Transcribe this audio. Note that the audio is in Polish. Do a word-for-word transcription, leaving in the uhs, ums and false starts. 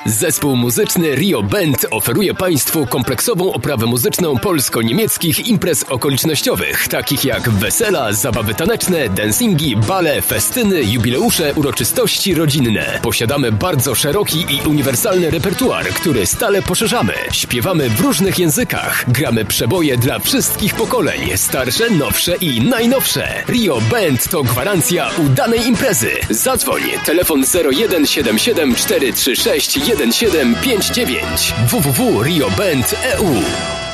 Zespół muzyczny Rio Band oferuje Państwu kompleksową oprawę muzyczną polsko-niemieckich imprez okolicznościowych, takich jak wesela, zabawy taneczne, dancingi, bale, festyny, jubileusze, uroczystości rodzinne. Posiadamy bardzo szeroki i uniwersalny repertuar, który stale poszerzamy. Śpiewamy w różnych językach. Gramy przeboje dla wszystkich pokoleń, starsze, nowsze i najnowsze. Rio Band to gwarancja udanej imprezy. Zadzwoń, telefon zero jeden siedem siedem cztery trzy sześć jeden siedem pięć dziewięć w w w kropka rio band kropka e u.